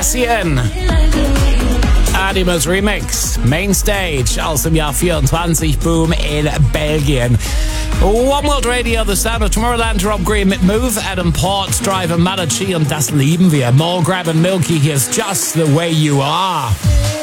Cassian. Animals Remix, Mainstage aus dem Jahr 24, Boom in Belgien. One World Radio, The Sound of Tomorrowland, Rob Green mit Move, Adam Port, Driver, Malachi und das lieben wir. More Grab and Milky, here's Just the Way You Are.